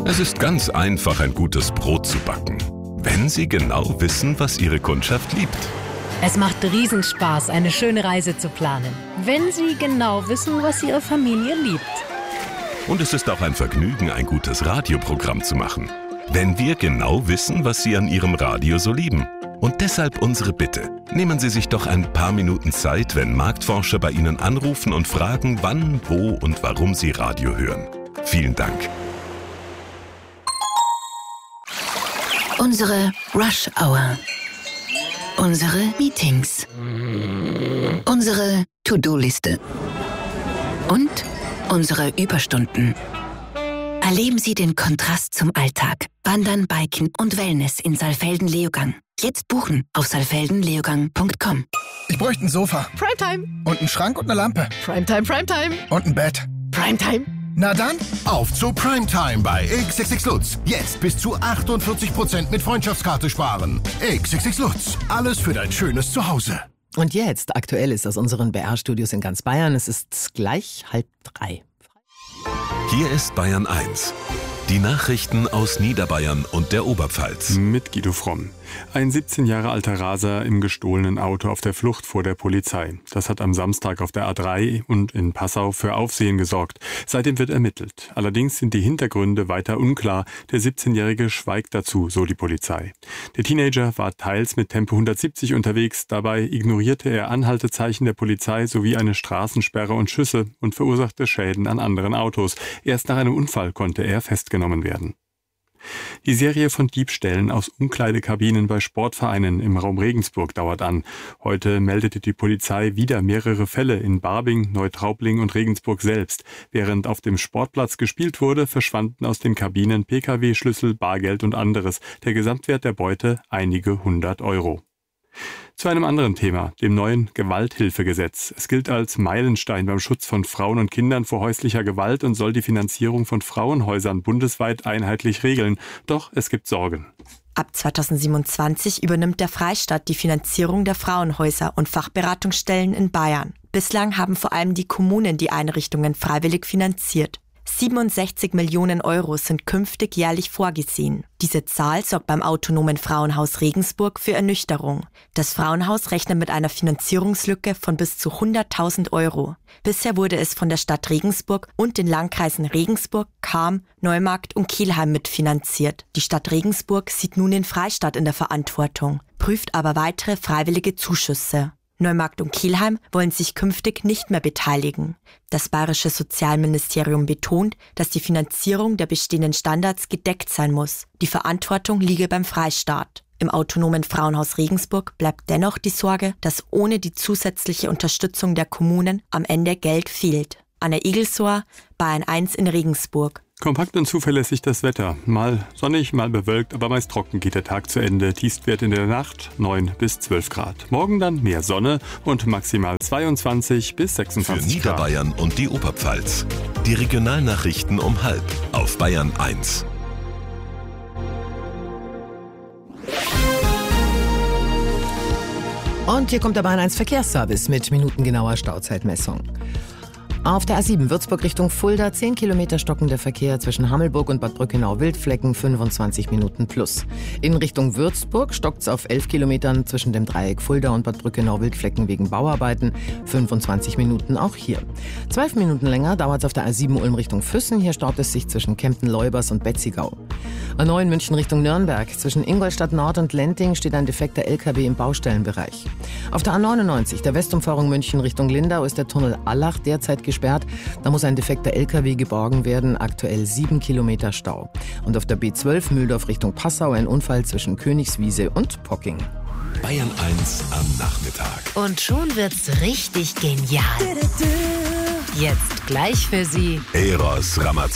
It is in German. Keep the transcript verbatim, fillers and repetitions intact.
Es ist ganz einfach, ein gutes Brot zu backen, wenn Sie genau wissen, was Ihre Kundschaft liebt. Es macht Riesenspaß, eine schöne Reise zu planen, wenn Sie genau wissen, was Ihre Familie liebt. Und es ist auch ein Vergnügen, ein gutes Radioprogramm zu machen, wenn wir genau wissen, was Sie an Ihrem Radio so lieben. Und deshalb unsere Bitte. Nehmen Sie sich doch ein paar Minuten Zeit, wenn Marktforscher bei Ihnen anrufen und fragen, wann, wo und warum Sie Radio hören. Vielen Dank. Unsere Rush Hour. Unsere Meetings. Unsere To-Do-Liste. Und unsere Überstunden. Erleben Sie den Kontrast zum Alltag. Wandern, Biken und Wellness in Saalfelden-Leogang. Jetzt buchen auf saalfelden leogang punkt com. Ich bräuchte ein Sofa. Primetime. Und einen Schrank und eine Lampe. Primetime, Primetime. Und ein Bett. Primetime. Na dann, auf zu Primetime bei X X X Lutz. Jetzt bis zu achtundvierzig Prozent mit Freundschaftskarte sparen. X X X Lutz. Alles für dein schönes Zuhause. Und jetzt, aktuell ist aus unseren B R-Studios in ganz Bayern. Es ist gleich halb drei. Hier ist Bayern eins. Die Nachrichten aus Niederbayern und der Oberpfalz. Mit Guido Fromm. Ein siebzehn Jahre alter Raser im gestohlenen Auto auf der Flucht vor der Polizei. Das hat am Samstag auf der A drei und in Passau für Aufsehen gesorgt. Seitdem wird ermittelt. Allerdings sind die Hintergründe weiter unklar. Der siebzehnjährige schweigt dazu, so die Polizei. Der Teenager war teils mit Tempo hundertsiebzig unterwegs. Dabei ignorierte er Anhaltezeichen der Polizei sowie eine Straßensperre und Schüsse und verursachte Schäden an anderen Autos. Erst nach einem Unfall konnte er festgenommen werden. Die Serie von Diebstählen aus Umkleidekabinen bei Sportvereinen im Raum Regensburg dauert an. Heute meldete die Polizei wieder mehrere Fälle in Barbing, Neutraubling und Regensburg selbst. Während auf dem Sportplatz gespielt wurde, verschwanden aus den Kabinen P K W-Schlüssel, Bargeld und anderes. Der Gesamtwert der Beute einige hundert Euro. Zu einem anderen Thema, dem neuen Gewalthilfegesetz. Es gilt als Meilenstein beim Schutz von Frauen und Kindern vor häuslicher Gewalt und soll die Finanzierung von Frauenhäusern bundesweit einheitlich regeln. Doch es gibt Sorgen. Ab zweitausendsiebenundzwanzig übernimmt der Freistaat die Finanzierung der Frauenhäuser und Fachberatungsstellen in Bayern. Bislang haben vor allem die Kommunen die Einrichtungen freiwillig finanziert. siebenundsechzig Millionen Euro sind künftig jährlich vorgesehen. Diese Zahl sorgt beim autonomen Frauenhaus Regensburg für Ernüchterung. Das Frauenhaus rechnet mit einer Finanzierungslücke von bis zu hunderttausend Euro. Bisher wurde es von der Stadt Regensburg und den Landkreisen Regensburg, Cham, Neumarkt und Kelheim mitfinanziert. Die Stadt Regensburg sieht nun den Freistaat in der Verantwortung, prüft aber weitere freiwillige Zuschüsse. Neumarkt und Kelheim wollen sich künftig nicht mehr beteiligen. Das bayerische Sozialministerium betont, dass die Finanzierung der bestehenden Standards gedeckt sein muss. Die Verantwortung liege beim Freistaat. Im autonomen Frauenhaus Regensburg bleibt dennoch die Sorge, dass ohne die zusätzliche Unterstützung der Kommunen am Ende Geld fehlt. Anna Egelsor, Bayern eins in Regensburg. Kompakt und zuverlässig das Wetter. Mal sonnig, mal bewölkt, aber meist trocken geht der Tag zu Ende. Tiefstwert in der Nacht neun bis zwölf Grad. Morgen dann mehr Sonne und maximal zweiundzwanzig bis sechsundzwanzig Für Grad. Niederbayern und die Oberpfalz. Die Regionalnachrichten um halb auf Bayern eins. Und hier kommt der Bayern eins Verkehrsservice mit minutengenauer Stauzeitmessung. Auf der A sieben Würzburg Richtung Fulda, zehn Kilometer stockender Verkehr zwischen Hammelburg und Bad Brückenau-Wildflecken, fünfundzwanzig Minuten plus. In Richtung Würzburg stockt's auf elf Kilometern zwischen dem Dreieck Fulda und Bad Brückenau-Wildflecken wegen Bauarbeiten, fünfundzwanzig Minuten auch hier. Zwölf Minuten länger dauert's auf der A sieben Ulm Richtung Füssen, hier staut es sich zwischen Kempten-Leubers und Betzigau. A neun München Richtung Nürnberg, zwischen Ingolstadt Nord und Lenting steht ein defekter L K W im Baustellenbereich. Auf der A neunundneunzig, der Westumfahrung München Richtung Lindau, ist der Tunnel Allach derzeit gesperrt. Da muss ein defekter L K W geborgen werden, aktuell sieben Kilometer Stau. Und auf der B zwölf Mühldorf Richtung Passau ein Unfall zwischen Königswiese und Pocking. Bayern eins am Nachmittag. Und schon wird's richtig genial. Jetzt gleich für Sie Eros Ramazzotti.